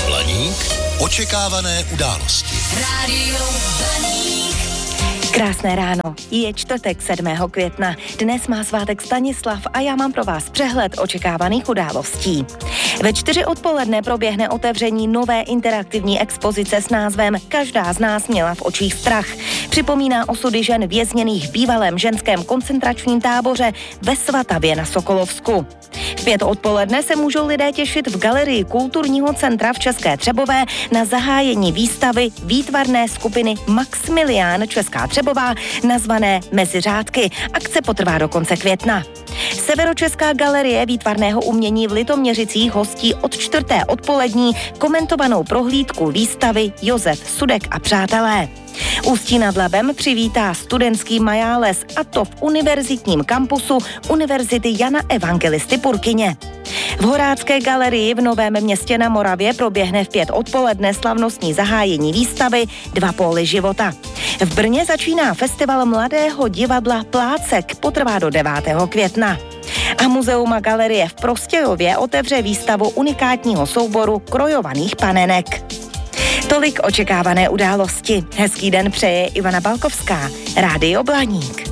Blaník. Očekávané události. Rádio Blaník. Krásné ráno, je čtvrtek 7. května. Dnes má svátek Stanislav a já mám pro vás přehled očekávaných událostí. Ve 4 odpoledne proběhne otevření nové interaktivní expozice s názvem Každá z nás měla v očích strach. Připomíná osudy žen vězněných v bývalém ženském koncentračním táboře ve Svatavě na Sokolovsku. V 5 odpoledne se můžou lidé těšit v galerii Kulturního centra v České Třebové na zahájení výstavy výtvarné skupiny Maximilián Česká Třebová nazvané Mezi řádky. Akce potrvá do konce května. Severočeská galerie výtvarného umění v Litoměřicích hostí od 4. odpolední komentovanou prohlídku výstavy Josef Sudek a přátelé. Ústí nad Labem přivítá studentský majáles, a to v univerzitním kampusu Univerzity Jana Evangelisty Purkyně. V Horácké galerii v Novém Městě na Moravě proběhne v 5 odpoledne slavnostní zahájení výstavy Dva póly života. V Brně začíná festival mladého divadla Plácek, potrvá do 9. května. A muzeum a galerie v Prostějově otevře výstavu unikátního souboru krojovaných panenek. Tolik očekávané události. Hezký den přeje Ivana Balkovská, Rádio Blaník.